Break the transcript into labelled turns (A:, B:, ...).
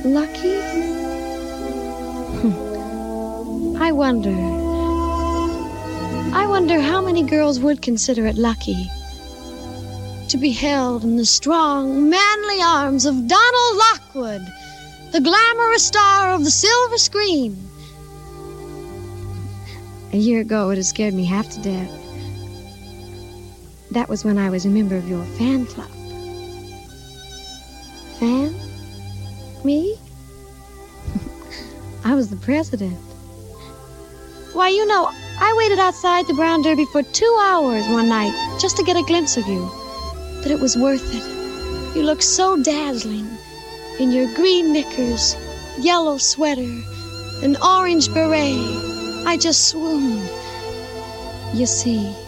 A: Lucky? I wonder how many girls would consider it lucky to be held in the strong, manly arms of Donald Lockwood, the glamorous star of the silver screen. A year ago, it had scared me half to death. That was when I was a member of your fan club. Fan? Me? I was the president. Why, you know, I waited outside the Brown Derby for 2 hours one night just to get a glimpse of you. But it was worth it. You looked so dazzling in your green knickers, yellow sweater, and orange beret. I just swooned. You see,